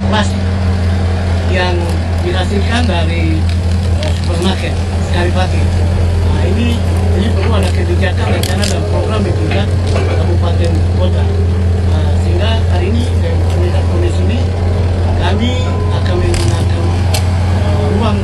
plastik yang dihasilkan dari supermarket sekali pakai. Nah, ini perlu ada kebijakan, rencana dan program di tingkat kabupaten kota. Nah, sehingga hari ini dari komunitas komisi ini kami akan menggunakan ruang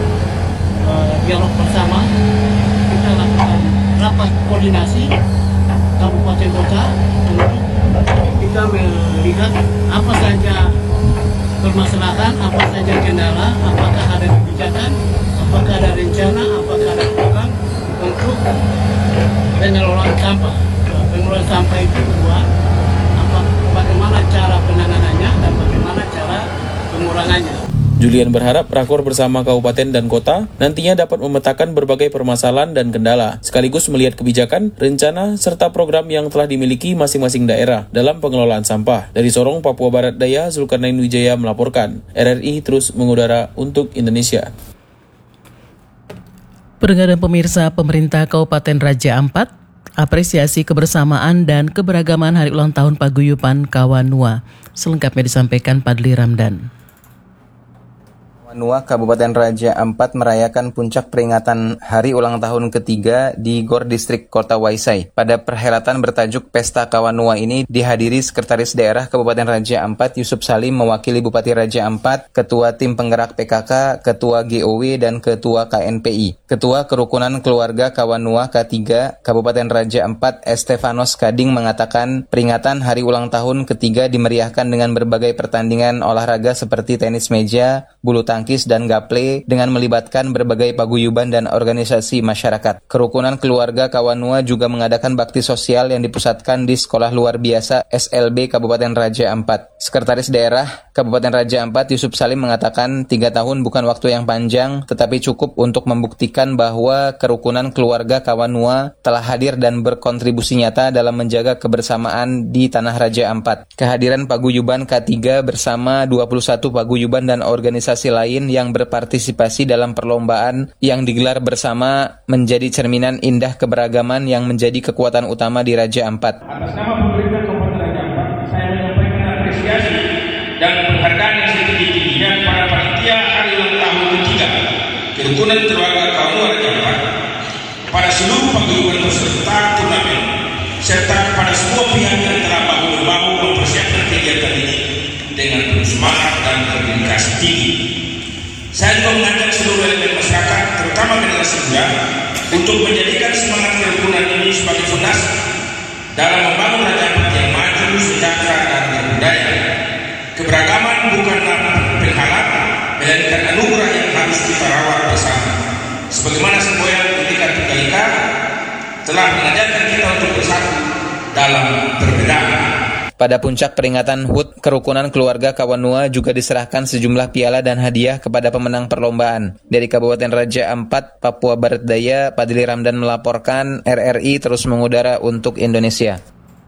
dialog bersama. Kita lakukan rapat koordinasi kabupaten kota untuk kita melihat apa saja permasalahan, apa saja kendala, apakah ada kebijakan, apakah ada rencana, apakah ada program untuk pengelolaan sampah. Pengelolaan sampah itu dua, bagaimana cara penanganannya dan bagaimana cara pengurangannya. Julian berharap rakor bersama kabupaten dan kota nantinya dapat memetakan berbagai permasalahan dan kendala, sekaligus melihat kebijakan, rencana, serta program yang telah dimiliki masing-masing daerah dalam pengelolaan sampah. Dari Sorong, Papua Barat Daya, Zulkarnain Wijaya melaporkan. RRI terus mengudara untuk Indonesia. Pendengar dan pemirsa, pemerintah Kabupaten Raja Ampat apresiasi kebersamaan dan keberagaman Hari Ulang Tahun Paguyuban Kawanua. Selengkapnya disampaikan Padli Ramdan. Kawanua Kabupaten Raja Ampat merayakan puncak peringatan Hari Ulang Tahun ketiga di Gor Distrik Kota Waisai. Pada perhelatan bertajuk Pesta Kawanua ini dihadiri Sekretaris Daerah Kabupaten Raja Ampat Yusuf Salim mewakili Bupati Raja Ampat, Ketua Tim Penggerak PKK, Ketua GOW, dan Ketua KNPI. Ketua Kerukunan Keluarga Kawanua K3 Kabupaten Raja Ampat Estefanos Kading mengatakan peringatan Hari Ulang Tahun ketiga dimeriahkan dengan berbagai pertandingan olahraga seperti tenis meja, bulu tangkis, dan gaple dengan melibatkan berbagai paguyuban dan organisasi masyarakat. Kerukunan Keluarga Kawanua juga mengadakan bakti sosial yang dipusatkan di Sekolah Luar Biasa SLB Kabupaten Raja Ampat. Sekretaris Daerah Kabupaten Raja Ampat Yusuf Salim mengatakan 3 tahun bukan waktu yang panjang, tetapi cukup untuk membuktikan bahwa kerukunan keluarga Kawanua telah hadir dan berkontribusi nyata dalam menjaga kebersamaan di Tanah Raja Ampat. Kehadiran paguyuban K3 bersama 21 paguyuban dan organisasi lain yang berpartisipasi dalam perlombaan yang digelar bersama menjadi cerminan indah keberagaman yang menjadi kekuatan utama di Raja Ampat. Atas nama pemerintah Kabupaten Raja Ampat, saya menyampaikan apresiasi dan penghargaan yang setinggi-tingginya kepada panitia Hari Ulang Tahun ketiga Kerukunan Keluarga Kawanua Raja Ampat, pada seluruh paguyuban peserta turnamen, serta kepada semua pihak yang telah bahu-membahu mempersiapkan kegiatan ini dengan penuh semangat dan berdedikasi tinggi. Saya juga mengajak seluruh elemen masyarakat, terutama generasi muda, untuk menjadikan semangat kerukunan ini sebagai fondasi dalam membangun Raja Ampat yang maju, sejahtera, dan berbudaya. Keberagaman bukanlah penghalang, melainkan anugerah yang harus kita rawat bersama. Sebagaimana semboyan Bhinneka Tunggal Ika telah mengajarkan kita untuk bersatu dalam perbedaan. Pada puncak peringatan HUT, Kerukunan Keluarga Kawanua juga diserahkan sejumlah piala dan hadiah kepada pemenang perlombaan. Dari Kabupaten Raja Ampat, Papua Barat Daya, Padli Ramdan melaporkan. RRI terus mengudara untuk Indonesia.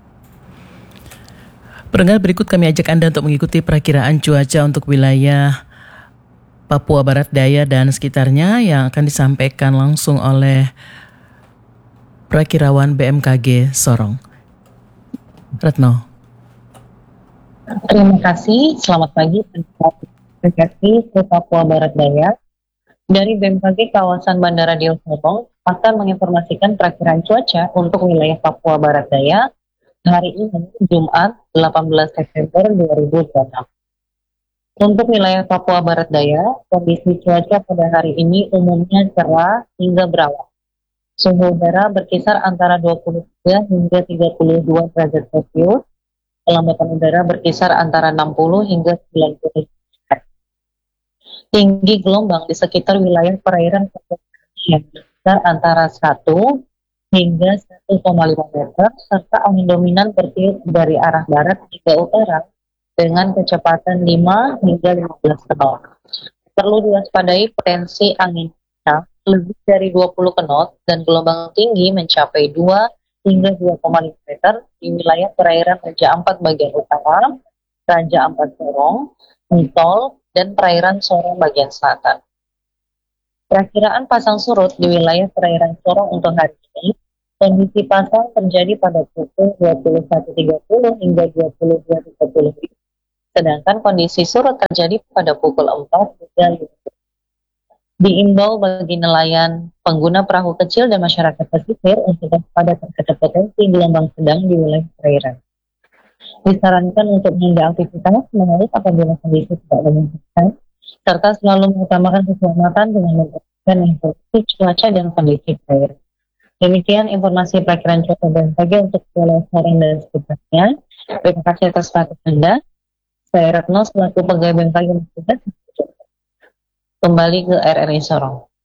Pendengar, berikut kami ajak Anda untuk mengikuti perakiraan cuaca untuk wilayah Papua Barat Daya dan sekitarnya yang akan disampaikan langsung oleh Prakirawan BMKG Sorong. Retno. Terima kasih, selamat pagi ke Papua Barat Daya. Dari BMKG kawasan Bandara Dios Sorong akan menginformasikan perakiraan cuaca untuk wilayah Papua Barat Daya hari ini Jumat 18 September 2026. Untuk wilayah Papua Barat Daya, kondisi cuaca pada hari ini umumnya cerah hingga berawan. Suhu udara berkisar antara 23 hingga 32 derajat Celcius. Kelembapan udara berkisar antara 60 hingga 90 derajat. Tinggi gelombang di sekitar wilayah perairan yang berkisar antara 1 hingga 1,5 meter, serta angin dominan bertiup dari arah barat hingga utara dengan kecepatan 5 hingga 15 knot. Perlu diwaspadai potensi angin kencang lebih dari 20 knot dan gelombang tinggi mencapai 2 hingga 2,5 meter di wilayah perairan Raja Ampat bagian utara, Raja Ampat Sorong, Mitol, dan perairan Sorong bagian selatan. Perakiraan pasang surut di wilayah perairan Sorong untuk hari ini, kondisi pasang terjadi pada pukul 21.30 hingga 22.30, sedangkan kondisi surut terjadi pada pukul 4 hingga 5. Diimbau bagi nelayan, pengguna perahu kecil dan masyarakat pesisir untuk waspada terhadap potensi gelombang sedang di wilayah perairan. Disarankan untuk menunda aktivitas melaut apabila kondisi tidak memungkinkan, serta selalu mengutamakan keselamatan dengan memperhatikan informasi cuaca dan kondisi perairan. Demikian informasi perakiran cuaca BMKG untuk Pulau Sorong dan sekitarnya. Terima kasih atas perhatian Anda. Saya Retno selaku pegawai BMKG Masjid. Kembali ke RRI Sorong.